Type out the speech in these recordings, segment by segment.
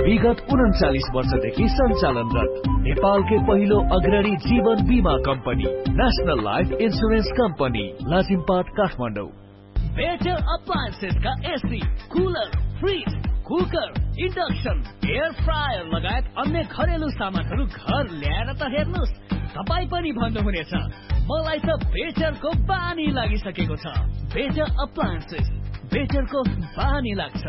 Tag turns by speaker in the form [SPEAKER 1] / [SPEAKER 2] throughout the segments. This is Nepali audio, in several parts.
[SPEAKER 1] विगत 39 वर्षदेखि सञ्चालनरत नेपालकै पहिलो अग्रणी जीवन बीमा company national life insurance company Lazimpat Kathmandu. Better appliances का AC, cooler, fridge, cooker, induction, air fryer लगायत अन्य घरेलु सामानहरू घर ल्याएर त हेर्नुस्, तपाई पनि भन्नुहुनेछ मलाई त बेटरको बानी लागिसकेको छ। बेटर अप्लायन्सेस, बेटरको बानी लाग्छ।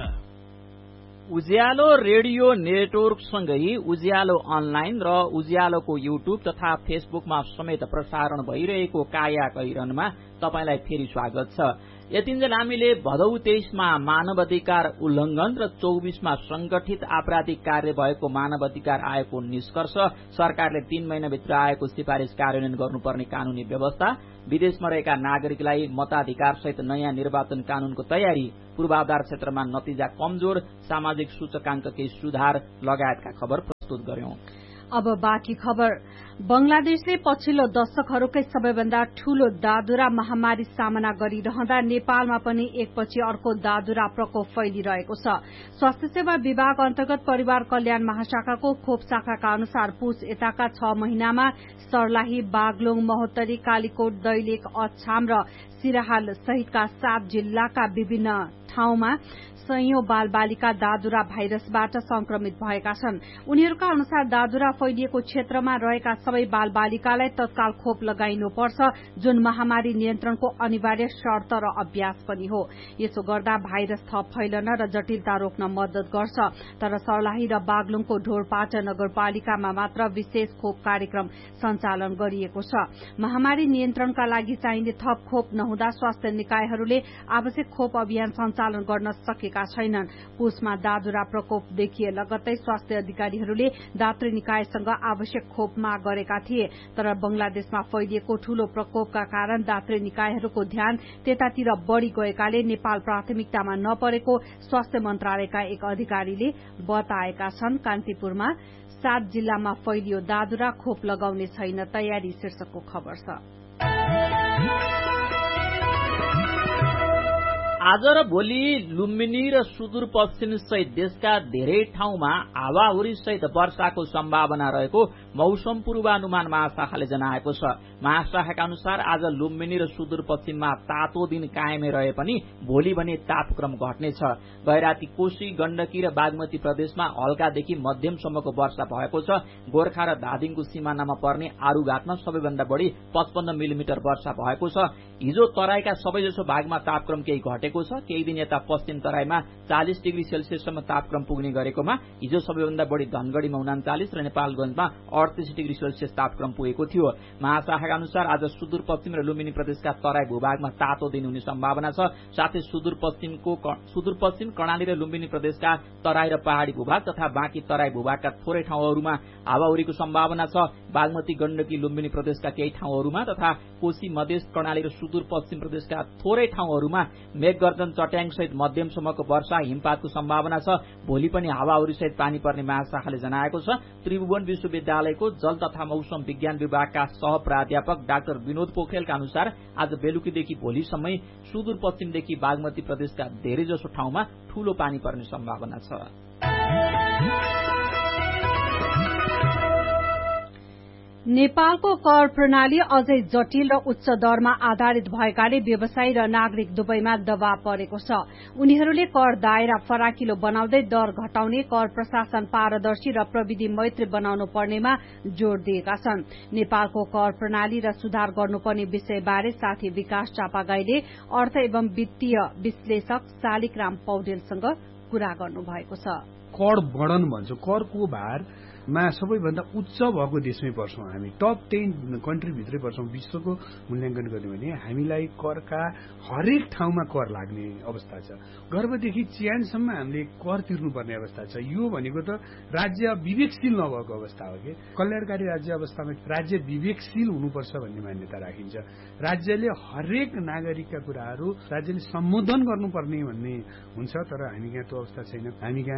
[SPEAKER 2] उज्यालो रेडियो नेटवर्क सँगै उज्यालो अनलाइन र उज्यालोको युट्युब तथा फेसबुकमा समेत प्रसारण भइरहेको काया कैरनमा तपाईलाई फेरि स्वागत छ। यतिन्जेल हामीले भदौ 23मा मानवाधिकार उल्लंघन र 24मा संगठित आपराधिक कार्य भएको मानवाधिकार आयोगको निष्कर्ष, सरकारले 3 महिनाभित्र आएको सिफारिश कार्यान्वयन गर्नुपर्ने कानूनी व्यवस्था, विदेशमा रहेका नागरिकलाई मताधिकार सहित नयाँ निर्वाचन कानूनको तयारी, पूर्वाधार क्षेत्रमा नतिजा कमजोर, सामाजिक सूचकांककै सुधार लगायतका खबर प्रस्तुत गर्यौं।
[SPEAKER 3] अब बाँकी खबर। बंगलादेशले पछिल्लो दशकहरूकै सबैभन्दा ठूलो दादुरा महामारी सामना गरिरहँदा नेपालमा पनि एकपछि अर्को दादुरा प्रकोप फैलिरहेको छ। स्वास्थ्य सेवा विभाग अन्तर्गत परिवार कल्याण महाशाखाको खोप शाखाका अनुसार पुस यताका 6 महिनामा सर्लाही, बागलुङ, महोत्तरी, कालीकोट, दैलेख, अछाम र सिराहाल सहितका 7 जिल्लाका विभिन्न ठाउँमा सयौं बाल बालिका दादुरा भाइरसबाट संक्रमित भएका छन्। उनीहरूका अनुसार दादुरा फैलिएको क्षेत्रमा रहेका सबै बाल बालिकालाई तत्काल खोप लगाइनुपर्छ, जुन महामारी नियन्त्रणको अनिवार्य शर्त र अभ्यास पनि हो। यसो गर्दा भाइरस थप फैलन र जटिलता रोक्न मद्दत गर्छ। तर सर्लाही र बागलुङको ढोरपाट नगरपालिकामा मात्र विशेष खोप कार्यक्रम सञ्चालन गरिएको छ। महामारी नियन्त्रणका लागि चाहिने थप खोप नहुँदा स्वास्थ्य निकायहरूले आवश्यक खोप अभियान सञ्चालन गर्न सकेका छैनन्। पुसमा दादुरा प्रकोप देखिए लगत्तै स्वास्थ्य अधिकारीहरूले दात्री निकायसँग आवश्यक खोप माग गरेका थिए। तर बंगलादेशमा फैलिएको ठूलो प्रकोपका कारण दात्री निकायहरूको ध्यान त्यतातिर बढ़ी गएकाले नेपाल प्राथमिकतामा नपरेको स्वास्थ्य मन्त्रालयका एक अधिकारीले बताएका छन्। कान्तिपुरमा 7 जिल्लामा फैलियो दादुरा, खोप लगाउने छैन तयारी शीर्षकको खबर छ।
[SPEAKER 2] आज र भोलि लुम्बिनी र सुदूरपश्चिम सहित देशका धेरै ठाउँमा हावाहुरी सहित वर्षाको सम्भावना रहेको मौसम पूर्वानुमान महाशाखाले जनाएको छ। महाशाखाका अनुसार आज लुम्बिनी र सुदूरपश्चिममा तातो दिन कायमै रहे पनि भोलि भने तापक्रम घट्नेछ। गैराती, कोशी, गण्डकी र बागमती प्रदेशमा हल्कादेखि मध्यमसम्मको वर्षा भएको छ। गोर्खा र धादिङको सिमानामा पर्ने आरूघाटमा सबैभन्दा बढ़ी 55 मिलिमिटर वर्षा भएको छ। हिजो तराईका सबैजसो भागमा तापक्रम केही घटेको छ। केही दिन यता पश्चिम तराईमा 40 डिग्री सेल्सियससम्म तापक्रम पुग्ने गरेकोमा हिजो सबैभन्दा बढ़ी धनगढ़ीमा 39 र नेपालगंजमा 38 डिग्री सेल्सियस तापक्रम पुगेको थियो। महाशाखाका अनुसार आज सुदूरपश्चिम र लुम्बिनी प्रदेशका तराई भूभागमा तातो दिन हुने सम्भावना छ। साथै सुदूरपश्चिम कर्णाली र लुम्बिनी प्रदेशका तराई र पहाड़ी भूभाग तथा बाँकी तराई भूभागका थोरै ठाउँहरूमा हावाहुरीको सम्भावना छ। बागमती, गण्डकी, लुम्बिनी प्रदेशका केही ठाउँहरूमा तथा कोशी, मधेस, कर्णाली र सुदूरपश्चिम प्रदेशका थोरै ठाउँहरूमा मेघगर्जन, चट्याङ सहित मध्यमसम्मको वर्षा, हिमपातको सम्भावना छ। भोलि पनि हावाहुरी सहित पानी पर्ने महाशाखाले जनाएको छ। त्रिभुवन विश्वविद्यालयको जल तथा मौसम विज्ञान विभागका सह प्राध्यापक डाक्टर विनोद पोखरेलका अनुसार आज बेलुकीदेखि भोलिसम्मै सुदूरपश्चिमदेखि बागमती प्रदेशका धेरैजसो ठाउँमा ठूलो पानी पर्ने सम्भावना छ।
[SPEAKER 3] नेपालको कर प्रणाली अझै जटिल र उच्च दरमा आधारित भएकाले व्यवसायी र नागरिक दुवैमा दबाव परेको छ। उनीहरूले कर दायरा फराकिलो बनाउँदै दर घटाउने, कर प्रशासन पारदर्शी र प्रविधि मैत्री बनाउनु पर्नेमा जोड़ दिएका छन्। नेपालको कर प्रणाली र सुधार गर्नुपर्ने विषयबारे साथी विकास चापागाईले अर्थ एवं वित्तीय विश्लेषक शालिग्राम पौडेलसँग कुरा गर्नु भएको छ।
[SPEAKER 4] कर बढन भन्छ, करको भार मा सबैभन्दा उच्च भएको देशमै पर्छौं हामी। टप 10 कन्ट्री भित्रै पर्छौं। विश्वको मूल्याङ्कन गर्ने भने हामीलाई करका हरेक ठाउँमा कर लाग्ने अवस्था छ। गर्भदेखि च्यानसम्म हामीले कर तिर्नुपर्ने अवस्था छ। यो भनेको त राज्य विवेकशील नभएको अवस्था हो कि कल्याणकारी राज्य अवस्थामा राज्य विवेकशील हुनुपर्छ भन्ने मान्यता राखिन्छ। राज्यले हरेक नागरिकका कुराहरू राज्यले सम्बोधन गर्नुपर्ने भन्ने हुन्छ। तर हामी यहाँ त्यो अवस्था छैन। हामी यहाँ आयकर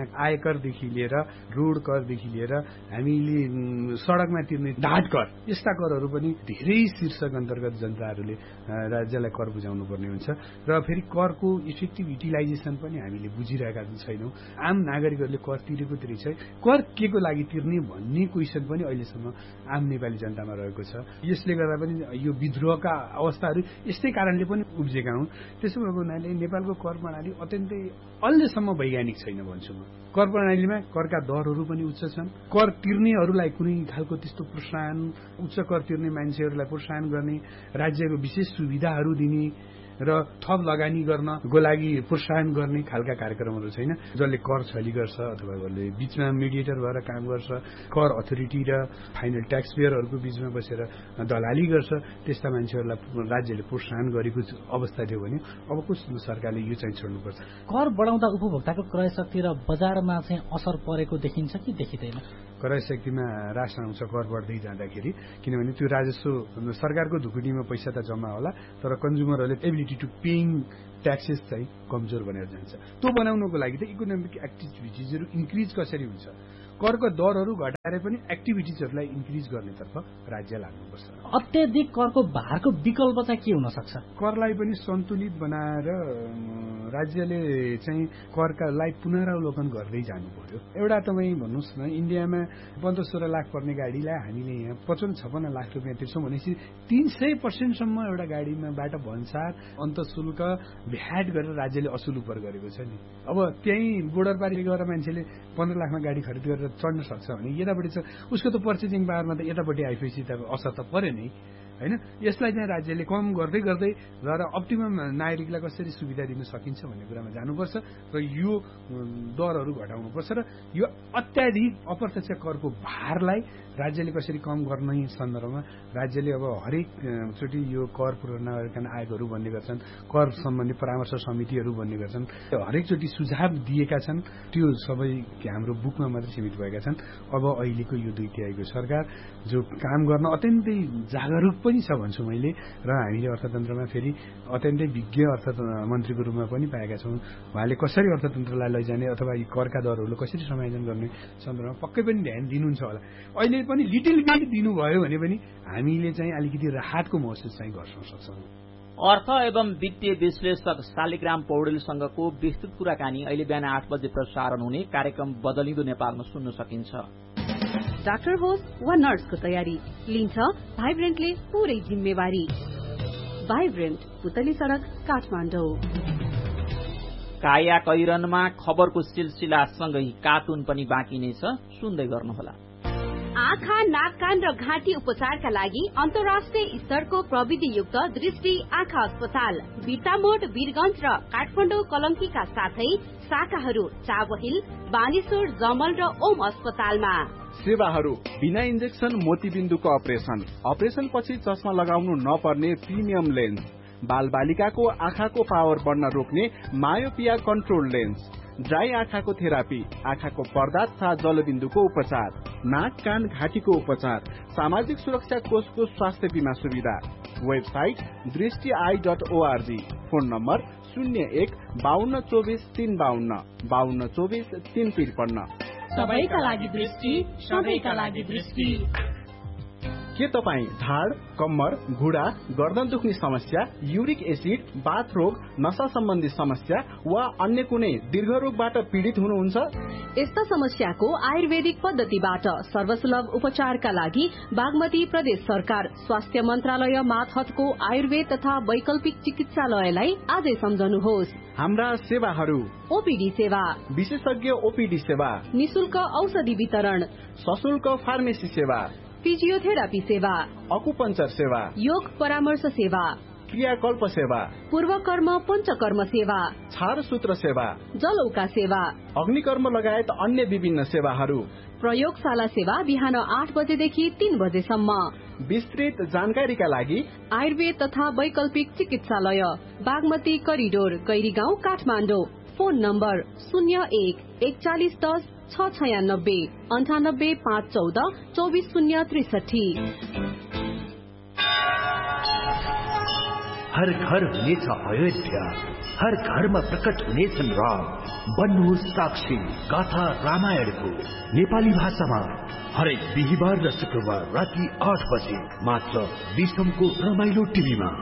[SPEAKER 4] करदेखि लिएर रोड करदेखि लिएर हामीले सडकमा तिर्ने ढाट कर यस्ता करहरू पनि धेरै शीर्षक अन्तर्गत जनताहरूले राज्यलाई कर बुझाउनु पर्ने हुन्छ र फेरि करको इफेक्टिभ युटिलाइजेसन पनि हामीले बुझिरहेका छैनौँ। आम नागरिकहरूले कर तिरेको तिरेकै छ, कर के को लागि तिर्ने भन्ने क्वेसन पनि अहिलेसम्म आम नेपाली जनतामा रहेको छ। यसले गर्दा पनि यो विद्रोहका अवस्थाहरू यस्तै कारणले पनि उब्जेका हुन्। त्यसो भएको हुनाले नेपालको कर प्रणाली अत्यन्तै अहिलेसम्म वैज्ञानिक छैन भन्छु म। कर प्रणालीमा करका दरहरू पनि उच्च छन्। कर तिर्नेहरूलाई कुनै खालको त्यस्तो प्रोत्साहन, उच्च कर तिर्ने मान्छेहरूलाई प्रोत्साहन गर्ने, राज्यको विशेष सुविधाहरू दिने र थप लगानी गर्नको लागि प्रोत्साहन गर्ने खालका कार्यक्रमहरू छैन। जसले कर छली गर्छ अथवा जसले बीचमा मिडिएटर भएर काम गर्छ, कर अथोरिटी र फाइनल ट्याक्स पेयरहरूको बीचमा बसेर दलाली गर्छ, त्यस्ता मान्छेहरूलाई राज्यले प्रोत्साहन गरेको अवस्था थियो भने अब कस्तो सरकारले यो चाहिँ छोड्नुपर्छ।
[SPEAKER 5] कर बढाउँदा उपभोक्ताको क्रय शक्ति र बजारमा चाहिँ असर परेको देखिन्छ कि देखिँदैन?
[SPEAKER 4] क्रय शक्तिमा ह्रास आउँछ कर बढ्दै जाँदाखेरि, किनभने त्यो राजस्व सरकारको धुकुटीमा पैसा त जम्मा होला तर कन्ज्युमरहरूले एबिलिटी टु पेइङ ट्याक्सेस चाहिँ कमजोर बनेर जान्छ। त्यो बनाउनको लागि त इकोनोमिक एक्टिभिटिजहरू इन्क्रिज कसरी हुन्छ, करको दरहरू घटाएर पनि एक्टिभिटिजहरूलाई इन्क्रिज गर्नेतर्फ राज्य लाग्नुपर्छ।
[SPEAKER 5] अत्याधिक करको भारको विकल्प चाहिँ के हुन सक्छ? करलाई
[SPEAKER 4] पनि सन्तुलित बनाएर राज्यले चाहिँ करकालाई पुनरावलोकन गर्दै जानु पर्यो। एउटा तपाईँ भन्नुहोस् न, इन्डियामा 15-16 लाख पर्ने गाडीलाई हामीले यहाँ 55-56 लाख रुपियाँ तिर्छौँ भनेपछि 300% एउटा गाडीमाबाट भन्सार अन्तशुल्क भ्याट गरेर राज्यले असुल उपर गरेको छ नि। अब त्यही बोर्डर पारी गएर मान्छेले 15 लाखमा गाडी खरिद गरेर चढ्न सक्छ भने यतापट्टि छ उसको त पर्चेजिङ पावरमा त यतापट्टि आइसकेपछि त असर त पर्यो नि हैन। यसलाई चाहिँ राज्यले कम गर्दै गर्दै र अप्टिमम नागरिकलाई कसरी सुविधा दिन सकिन्छ भन्ने कुरामा जानुपर्छ र यो दरहरू घटाउनुपर्छ र यो अत्याधिक अप्रत्यक्ष करको भारलाई राज्यले कसरी कम गर्ने सन्दर्भमा राज्यले अब हरेक चोटि यो कर पूर्णा गरेका आयोगहरू बन्ने गर्छन्, कर सम्बन्धी परामर्श समितिहरू बन्ने गर्छन्, हरेक चोटि सुझाव दिएका छन्। त्यो सबै हाम्रो बुकमा मात्रै सीमित भएका छन्। अब अहिलेको यो 2 तिहाईको सरकार जो काम गर्न अत्यन्तै जागरुक पनि छ भन्छु मैले, र हामीले अर्थतन्त्रमा फेरि अत्यन्तै विज्ञ अर्थमन्त्रीको रूपमा पनि पाएका छौँ। उहाँले कसरी अर्थतन्त्रलाई लैजाने अथवा यी करका दरहरू कसरी समायोजन गर्ने सन्दर्भमा पक्कै पनि ध्यान दिनुहुन्छ होला। अहिले पनि लिटिल बिट दिनुभयो भने पनि हामीले चाहिँ अलिकति राहतको महसुस चाहिँ गर्न सक्छौँ।
[SPEAKER 2] अर्थ एवं वित्तीय विश्लेषक शालिग्राम पौडेलसँगको विस्तृत कुराकानी अहिले बिहान 8 बजे प्रसारण हुने कार्यक्रम बदलिँदो नेपालमा सुन्न सकिन्छ।
[SPEAKER 3] डाक्टर होस् वा नर्सको तयारी लिन्छ भाइब्रेन्टले पूरै जिम्मेवारी। भाइब्रेन्ट, पुतली सड़क, काठमाडौँ।
[SPEAKER 2] काया कैरनमा खबरको सिलसिलासँगै कार्टुन पनि बाँकी नै छ, सुन्दै गर्नुहोला।
[SPEAKER 6] आँखा, नाक, कान र घाँटी उपचारका लागि अन्तर्राष्ट्रिय स्तरको प्रविधियुक्त दृष्टि आँखा अस्पताल बिर्तामोड, वीरगंज र काठमाडौँ कलंकीका साथै शाखाहरू चाबहिल, बानेश्वर, जमल र ओम अस्पतालमा।
[SPEAKER 7] सेवाहरू बिना इन्जेक्सन मोतीबिन्दुको अपरेसन पछि चस्मा लगाउनु नपर्ने प्रिमियम लेन्स, बाल बालिकाको आँखाको पावर बढ्न रोक्ने मायोपिया कन्ट्रोल लेन्स, ड्राई आँखाको थेरापी, आँखाको पर्दा तथा जलबिन्दुको उपचार, नाक, कान, घाँटीको उपचार, सामाजिक सुरक्षा कोषको स्वास्थ्य बीमा सुविधा। Website दृष्टि.org, phone number 01-5224-352, 5224-353।
[SPEAKER 6] सबैका लागि दृष्टि, सबैका लागि दृष्टि।
[SPEAKER 7] के तपाईँ ढाड, कम्मर, घुँडा, गर्दन दुख्ने समस्या, युरिक एसिड, बाथ रोग, नशा सम्बन्धी समस्या वा अन्य कुनै दीर्घ रोगबाट पीड़ित हुनुहुन्छ?
[SPEAKER 6] यस्ता समस्याको आयुर्वेदिक पद्धतिबाट सर्वसुलभ उपचारका लागि बागमती प्रदेश सरकार स्वास्थ्य मन्त्रालय मातहतको आयुर्वेद तथा वैकल्पिक चिकित्सालयलाई आजै सम्झनुहोस्।
[SPEAKER 7] हाम्रा सेवाहरू:
[SPEAKER 6] ओपीडी सेवा,
[SPEAKER 7] विशेषज्ञ ओपीडी सेवा,
[SPEAKER 6] निशुल्क औषधि वितरण,
[SPEAKER 7] सशुल्क फार्मेसी सेवा,
[SPEAKER 6] फिजियोथेरापी सेवा,
[SPEAKER 7] अकुपञ्चर सेवा,
[SPEAKER 6] योग परामर्श सेवा,
[SPEAKER 7] क्रियाकल्प सेवा,
[SPEAKER 6] पूर्वकर्म पञ्चकर्म सेवा,
[SPEAKER 7] छारसूत्र सेवा,
[SPEAKER 6] जलौका सेवा,
[SPEAKER 7] अग्निकर्म लगायत अन्य विभिन्न सेवाहरू।
[SPEAKER 6] प्रयोगशाला सेवा बिहान 8 बजेदेखि 3 बजेसम्म।
[SPEAKER 7] विस्तृत जानकारीका लागि
[SPEAKER 6] आयुर्वेद तथा वैकल्पिक चिकित्सालय, Bagmati corridor, Gairigaun, Kathmandu. Phone number 01-4110-696, 98-514-24063।
[SPEAKER 1] हर घर हुनेछ अयोध्या, हर घरमा प्रकट हुनेछन् राम। बन्नुहोस् साक्षी गाथा रामायणको नेपाली भाषामा हरेक बिहिबार र शुक्रबार राति 8 बजे मात्र विश्वको रमाइलो टिभीमा।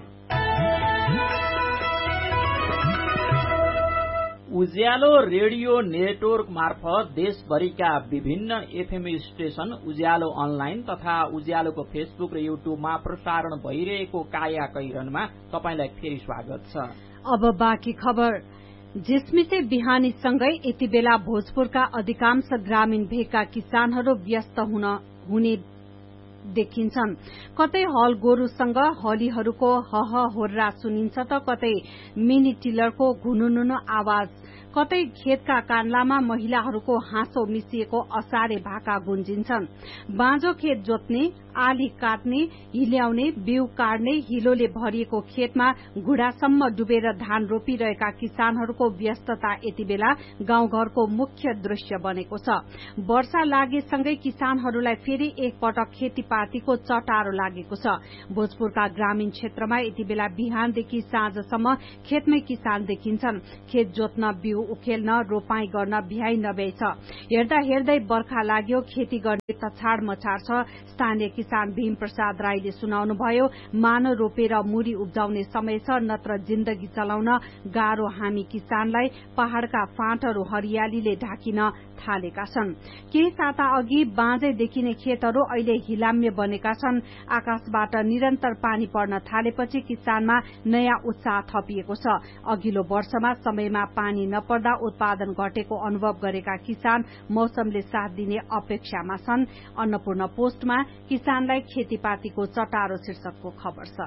[SPEAKER 2] उज्यालो रेडियो नेटवर्क मार्फत देशभरिका विभिन्न एफएम स्टेशन, उज्यालो अनलाइन तथा उज्यालोको फेसबुक र युट्युबमा प्रसारण भइरहेको काया कैरनमा तपाईलाई फेरि स्वागत छ।
[SPEAKER 3] अब बाँकी खबर। झिसमिसे बिहानीसँगै यति बेला भोजपुरका अधिकांश ग्रामीण भेगका किसानहरू व्यस्त हुने देखिन्छन्। कतै हल गोरुसँग हलीहरूको हह होर्रा सुनिन्छ त कतै मिनी टिलरको घुनुनुनु आवाज, कतै खेतका कान्लामा महिलाहरूको हाँसो मिसिएको असारे भाका गुन्जिन्छन्। बाँझो खेत जोत्ने, आली काट्ने, हिल्याउने, बिउ काट्ने, हिलोले भरिएको खेतमा घुडासम्म डुबेर धान रोपिरहेका किसानहरूको व्यस्तता यति बेला गाउँघरको मुख्य दृश्य बनेको छ। वर्षा लागेसँगै किसानहरूलाई फेरि एकपटक खेतीपातीको चटारो लागेको छ। भोजपुरका ग्रामीण क्षेत्रमा यति बेला बिहानदेखि साँझसम्म खेतमै किसान देखिन्छन्। खेत जोत्न, बिउ उखेल्न, रोपाई गर्न भ्याइ नभ्याइ छ। हेर्दा हेर्दै बर्खा लाग्यो, खेती गर्ने तछाड मछाड छ। स्थानीय किसान भीम प्रसाद राईले सुनाउनुभयो, मानो रोपेर मुरी उब्जाउने समय छ, नत्र जिन्दगी चलाउन गाह्रो हामी किसानलाई। पहाड़का फाँटहरू हरियालीले ढाकिन थालेका छन्। केही साता अघि बाँझै देखिने खेतहरू अहिले हिलाम्य बनेका छन्। आकाशबाट निरन्तर पानी पर्न थालेपछि किसानमा नयाँ उत्साह थपिएको छ। अघिल्लो वर्षमा समयमा पानी नपर्दा उत्पादन घटेको अनुभव गरेका किसान मौसमले साथ दिने अपेक्षामा छन्। अन्नपूर्ण पोस्टमा किसानलाई खेतीपातीको चटारो शीर्षकको खबर छ।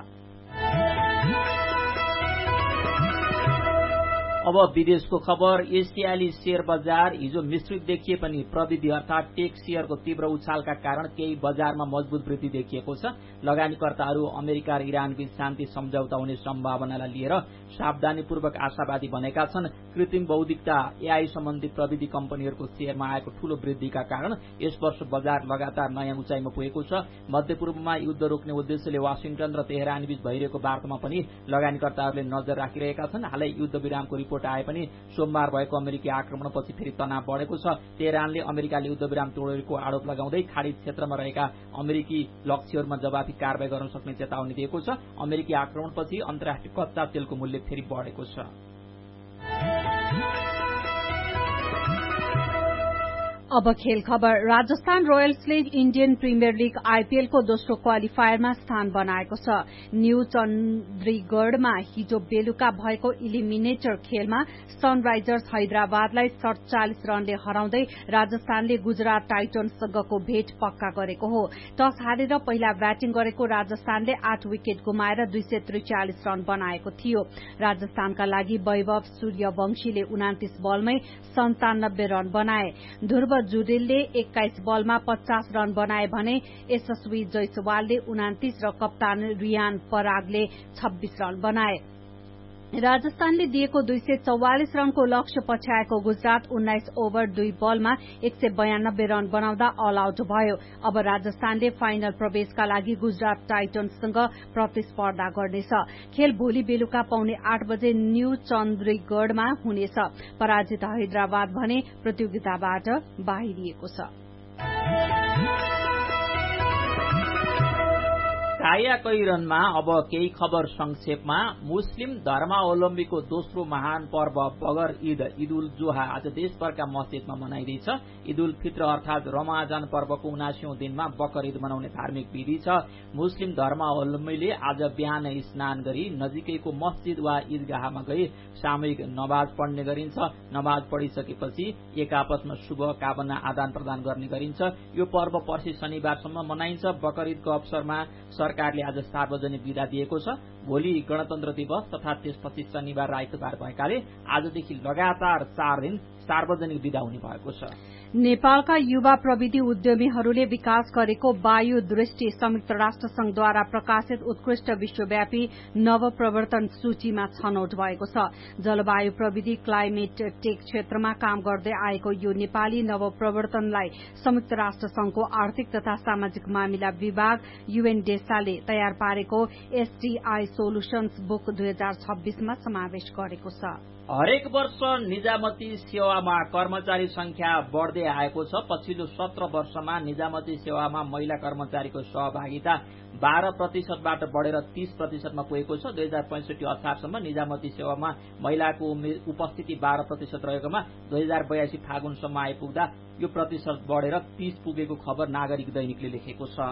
[SPEAKER 2] अब विदेशको खबर। एसियाली शेयर बजार हिजो मिश्रित देखिए पनि प्रविधि अर्थात टेक शेयरको तीव्र उछालका कारण केही बजारमा मजबुत वृद्धि देखिएको छ। लगानीकर्ताहरू अमेरिका र इरान बीच शान्ति सम्झौता हुने सम्भावनालाई लिएर सावधानीपूर्वक आशावादी बनेका छन्। कृत्रिम बौद्धिकता एआई सम्बन्धी प्रविधि कम्पनीहरूको शेयरमा आएको ठूलो वृद्धिका कारण यस वर्ष बजार लगातार नयाँ उचाइमा पुगेको छ। मध्यपूर्वमा युद्ध रोक्ने उद्देश्यले वाशिंटन र तेहरान बीच भइरहेको वार्तामा पनि लगानीकर्ताहरूले नजर राखिरहेका छन्। हालै युद्ध विरामको रिपोर्ट आए पनि सोमबार भएको अमेरिकी आक्रमणपछि फेरि तनाव बढेको छ। तेहरानले अमेरिकाले युद्ध विराम तोडेको आरोप लगाउँदै खाडी क्षेत्रमा रहेका अमेरिकी लक्ष्यहरूमा जवाफी कारवाही गर्न सक्ने चेतावनी दिएको छ। अमेरिकी आक्रमणपछि अन्तर्राष्ट्रिय कच्चा तेलको मूल्य फेरि बढेको छ।
[SPEAKER 3] अब खेल खबर। राजस्थान रोयल्सले इण्डियन प्रिमियर लीग आईपीएलको दोस्रो क्वालिफायरमा स्थान बनाएको छ। न्यू चन्द्रीगढ़मा हिजो बेलुका भएको इलिमिनेटर खेलमा सनराइजर्स हैदराबादलाई 47 रनले हराउँदै राजस्थानले गुजरात टाइटन्ससँगको भेट पक्का गरेको हो। टस हारेर पहिला ब्याटिङ गरेको राजस्थानले 8 विकेट गुमाएर 243 रन बनाएको थियो। राजस्थानका लागि वैभव सूर्यवंशीले 29 बलमै 97 रन बनाए। ध्रुव जुरेलले 21 बलमा 50 रन बनाए भने यशस्वी जयसवालले 29 र कप्तान रियान परागले 26 रन बनाए। राजस्थानले दिएको 244 रनको लक्ष्य पछ्याएको गुजरात 19 ओभर 2 बलमा 192 रन बनाउँदा अल आउट भयो। अब राजस्थानले फाइनल प्रवेशका लागि गुजरात टाइटन्ससँग प्रतिस्पर्धा गर्नेछ। खेल भोलि बेलुका 8:15 बजे न्यू चन्द्रीगढ़मा हुनेछ। पराजित हैदराबाद भने प्रतियोगिताबाट बाहिरिएको छ।
[SPEAKER 2] काया कैरनमा अब केही खबर संक्षेपमा। मुस्लिम धर्मावलम्बीको दोस्रो महान पर्व बगर ईद उल जोहा आज देशभरका मस्जिदमा मनाइँदैछ। ईद उल फित्र अर्थात रमजान पर्वको 79औं दिनमा बकर ईद मनाउने धार्मिक विधि छ। मुस्लिम धर्मावलम्बीले आज बिहान स्नान गरी नजिकैको मस्जिद वा ईदगाहमा गई सामूहिक नमाज पढ्ने गरिन्छ। नमाज पढिसकेपछि एक आपसमा शुभकामना आदान प्रदान गर्ने गरिन्छ। यो पर्व पर्सि शनिबारसम्म मनाइन्छ। बकर ईदको अवसरमा सरकारले आज सार्वजनिक बिदा दिएको छ। भोलि गणतन्त्र दिवस तथा त्यसपछि शनिबार र आइतबार भएकाले आजदेखि लगातार 4 दिन सार्वजनिक विदा हुने भएको छ।
[SPEAKER 3] नेपालका युवा प्रविधि उद्यमीहरूले विकास गरेको वायु दृष्टि संयुक्त राष्ट्र संघद्वारा प्रकाशित उत्कृष्ट विश्वव्यापी नवप्रवर्तन सूचीमा छनौट भएको छ। जलवायु प्रविधि क्लाइमेट टेक क्षेत्रमा काम गर्दै आएको यो नेपाली नवप्रवर्तनलाई संयुक्त राष्ट्र संघको आर्थिक तथा सामाजिक मामिला विभाग UNDESA ले तयार पारेको STI सोल्युशन्स बुक 2026 मा समावेश गरेको छ।
[SPEAKER 2] हरेक वर्ष निजामती सेवामा कर्मचारी संख्या बढ्दै आएको छ। पछिल्लो 17 वर्षमा निजामती सेवामा महिला कर्मचारीको सहभागिता 12% बढ़ेर 30% मा पुगेको छ। 2065 असारसम्म निजामती सेवामा महिलाको उपस्थिति 12% रहेकोमा 2082 फागुनसम्म आइपुग्दा यो प्रतिशत बढ़ेर 30 पुगेको खबर नागरिक दैनिकले लेखेको छ।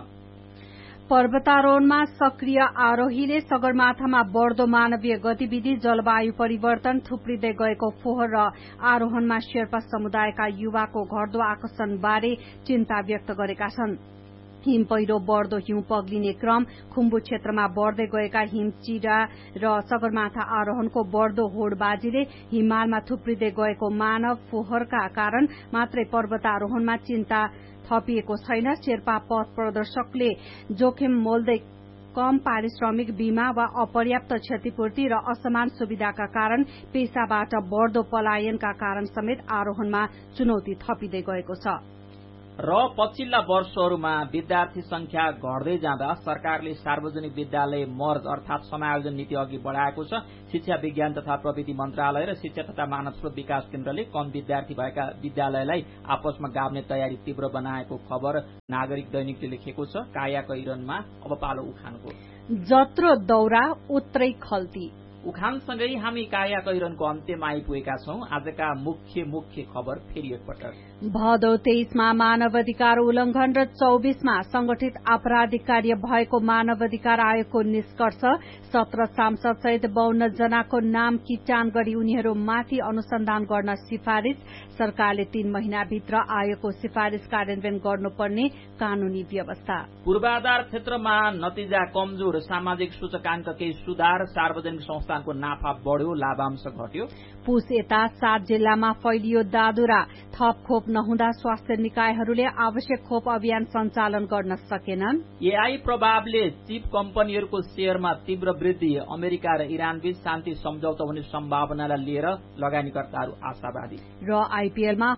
[SPEAKER 3] पर्वतारोहणमा सक्रिय आरोहीले सगरमाथामा बढ़दो मानवीय गतिविधि, जलवायु परिवर्तन, थुप्रिँदै गएको फोहोर र आरोहणमा शेर्पा समुदायका युवाको घट्दो आकर्षणबारे चिन्ता व्यक्त गरेका छन्। हिम पहिरो, बढ़दो हिउँ पग्लिने क्रम, खुम्बु क्षेत्रमा बढ़दै गएका हिमचिरा र सगरमाथा आरोहणको बढ़दो होडबाजीले हिमालमा थुप्रिँदै गएको मानव फोहोरका कारण मात्रै पर्वतारोहणमा चिन्ता थपिएको छैन। शेर्पा पथ प्रदर्शकले जोखिम मोल्दै कम पारिश्रमिक बीमा वा अपर्याप्त क्षतिपूर्ति र असमान सुविधाका कारण पेसाबाट बढ़दो पलायनका कारण समेत आरोहणमा चुनौती थपिँदै गएको छ।
[SPEAKER 2] र पछिल्ला वर्षहरूमा विद्यार्थी संख्या घट्दै जाँदा सरकारले सार्वजनिक विद्यालय मर्ज अर्थात समायोजन नीति अघि बढ़ाएको छ। शिक्षा विज्ञान तथा प्रविधि मन्त्रालय र शिक्षा तथा मानव स्रोत विकास केन्द्रले कम विद्यार्थी भएका विद्यालयलाई आपसमा गाभ्ने तयारी तीव्र बनाएको खबर नागरिक दैनिकले लेखेको छ। काया कैरनमा अब पालो उखानको।
[SPEAKER 3] जत्रो दौरा उत्रै खल्ती।
[SPEAKER 2] उखानसँगै हामी काया कैरनको अन्त्यमा आइपुगेका छौं। आजका मुख्य खबर फेरि एकपटक।
[SPEAKER 3] भदौ 23 मा मानवाधिकार उल्लंघन र 24 मा संगठित आपराधिक कार्य भएको मानवाधिकार आयोगको निष्कर्ष। 17 सांसद सहित 52 जनाको नाम किटान गरी उनीहरूमाथि अनुसन्धान गर्न सिफारिश। सरकारले 3 महिनाभित्र आयोगको सिफारिश कार्यान्वयन गर्नुपर्ने कानूनी व्यवस्था।
[SPEAKER 2] पूर्वाधार क्षेत्रमा नतिजा कमजोर, सामाजिक सूचकांककै सुधार, सार्वजनिक संस्थानको नाफा बढ़्यो, लाभांश घट्यो।
[SPEAKER 3] पुस यता 7 जिल्लामा फैलियो दादुरा। थप खोप नहुँदा स्वास्थ्य निकायहरूले आवश्यक खोप अभियान सञ्चालन गर्न सकेनन्।
[SPEAKER 2] एआई प्रभावले चिप कम्पनीहरूको शेयरमा तीव्र वृद्धि। अमेरिका र इरानबीच शान्ति सम्झौता हुने सम्भावनालाई लिएर लगानीकर्ताहरू आशावादी।
[SPEAKER 3] र आईपीएलमा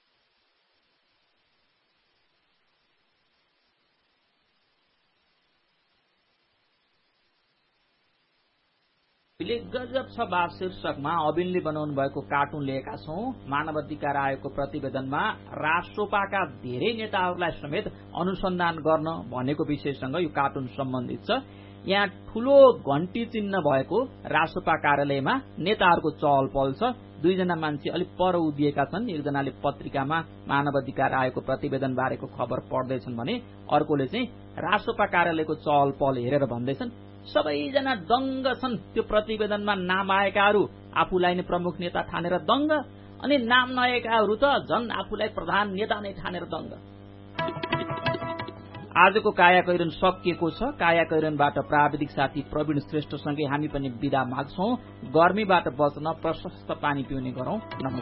[SPEAKER 2] गजब छ बा शीर्षकमा अबिनले बनाउनु भएको कार्टुन लिएका छौं। मानवाधिकार आयोगको प्रतिवेदनमा राष्ट्रपाका धेरै नेताहरूलाई समेत अनुसन्धान गर्न भनेको विषयसँग यो कार्टुन सम्बन्धित छ। यहाँ ठूलो घण्टी चिन्ह भएको राष्ट्रपा कार्यालयमा नेताहरूको चहल पहल छ। 2 जना मान्छे अलिक पर उभिएका छन्। एकजनाले पत्रिकामा मानवाधिकार आयोगको प्रतिवेदन बारेको खबर पढ्दैछन् भने अर्कोले चाहिँ राष्ट्रपा कार्यालयको चहल पहल हेरेर भन्दैछन् सबैजना दंग छन्। त्यो प्रतिवेदनमा नाम आएकाहरू आफूलाई नै प्रमुख नेता ठानेर दंग, अनि नाम नआएकाहरू त झन् आफूलाई प्रधान नेता नै ठानेर दंग। आजको काया कैरन सकिएको छ। काया कैरनबाट प्राविधिक साथी प्रवीण श्रेष्ठसँगै हामी पनि बिदा माग्छौं। गर्मीबाट बच्न प्रशस्त पानी पिउने गरौं। नमस्कार।